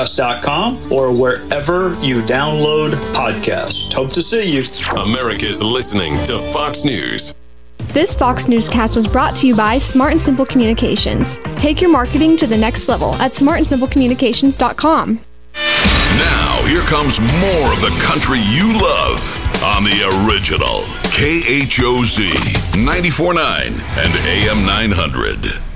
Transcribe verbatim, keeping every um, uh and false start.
dot com or wherever you download podcasts. Hope to see you. America's listening to Fox News. This Fox Newscast was brought to you by Smart and Simple Communications. Take your marketing to the next level at smart and simple communications dot com. Now, here comes more of the country you love on the original K H O Z ninety-four point nine and A M nine hundred.